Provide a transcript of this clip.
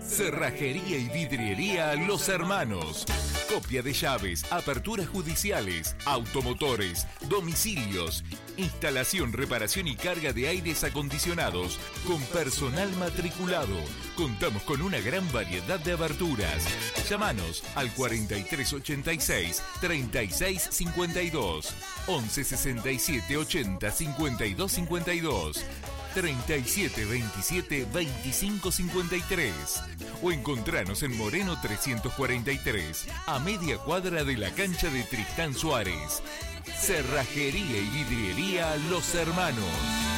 Cerrajería y vidriería Los Hermanos. Copia de llaves, aperturas judiciales, automotores, domicilios, instalación, reparación y carga de aires acondicionados con personal matriculado. Contamos con una gran variedad de aberturas. Llámanos al 4386 3652, 11 67 80 52 52, 37 27 25 53 o encontranos en Moreno 343, a media cuadra de la cancha de Tristán Suárez. Cerrajería y vidriería Los Hermanos.